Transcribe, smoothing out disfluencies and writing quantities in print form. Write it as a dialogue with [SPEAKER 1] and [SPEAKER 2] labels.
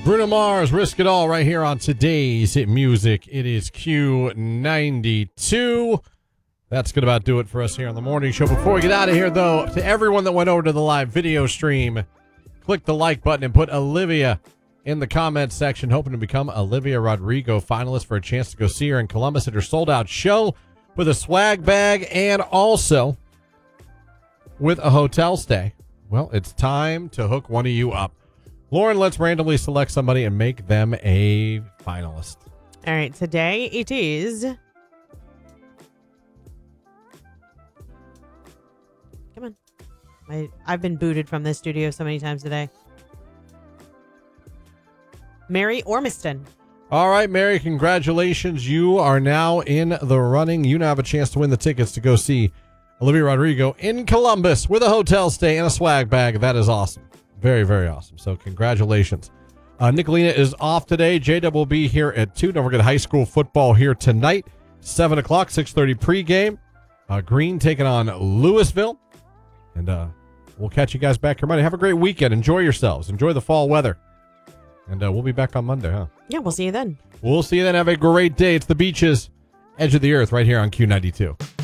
[SPEAKER 1] Bruno Mars, Risk It All, right here on today's hit music. It is Q92. That's going to about do it for us here on the morning show. Before we get out of here, though, to everyone that went over to the live video stream, click the like button and put Olivia in the comments section, hoping to become Olivia Rodrigo finalist for a chance to go see her in Columbus at her sold-out show with a swag bag and also with a hotel stay. Well, it's time to hook one of you up. Lauren, let's randomly select somebody and make them a finalist.
[SPEAKER 2] All right, today it is... Come on. I've been booted from this studio so many times today. Mary Ormiston.
[SPEAKER 1] All right, Mary, congratulations. You are now in the running. You now have a chance to win the tickets to go see Olivia Rodrigo in Columbus with a hotel stay and a swag bag. That is awesome. Very, very awesome. So congratulations. Nicolina is off today. J-Dub will be here at 2. Don't forget high school football here tonight. 7 o'clock, 6:30 pregame. Green taking on Louisville. And we'll catch you guys back here Monday. Have a great weekend. Enjoy yourselves. Enjoy the fall weather. And we'll be back on Monday, huh?
[SPEAKER 2] Yeah, we'll see you then.
[SPEAKER 1] We'll see you then. Have a great day. It's the Beaches, Edge of the Earth, right here on Q92.